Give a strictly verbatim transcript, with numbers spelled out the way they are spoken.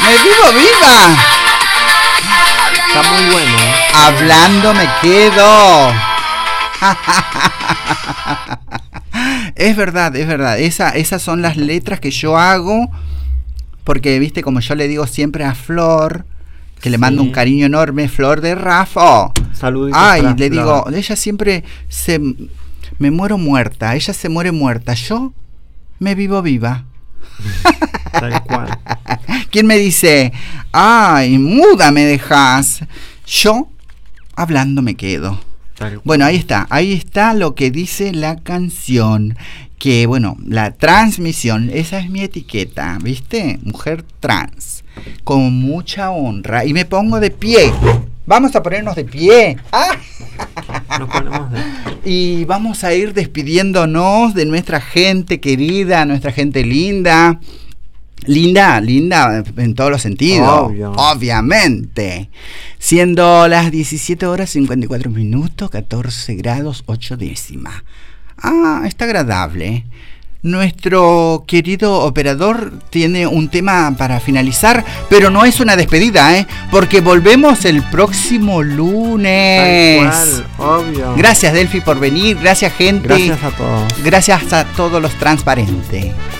¡Me vivo viva! Está muy bueno, ¿eh? Hablando me quedo. Es verdad, es verdad. Esa, esas son las letras que yo hago. Porque, viste, como yo le digo siempre a Flor, que le mando sí. un cariño enorme, Flor de Rafa. Saluditos. Ay, le digo, ella siempre se... Me muero muerta, ella se muere muerta. Yo me vivo viva. Tal cual. ¿Quién me dice, ay, muda me dejas? Yo, hablando me quedo. Bueno, ahí está, ahí está lo que dice la canción. Que bueno, la transmisión, esa es mi etiqueta, ¿viste? Mujer trans, con mucha honra. Y me pongo de pie. Vamos a ponernos de pie. ¡Ah! Nos ponemos de pie. Y vamos a ir despidiéndonos de nuestra gente querida, nuestra gente linda. Linda, linda en todos los sentidos. Obvio. Obviamente. Siendo las diecisiete horas cincuenta y cuatro minutos, catorce grados ocho décimas. Ah, está agradable. Nuestro querido operador tiene un tema para finalizar, pero no es una despedida, ¿eh? Porque volvemos el próximo lunes. Tal cual, obvio. Gracias, Delphi, por venir. Gracias, gente. Gracias a todos. Gracias a todos los transparentes.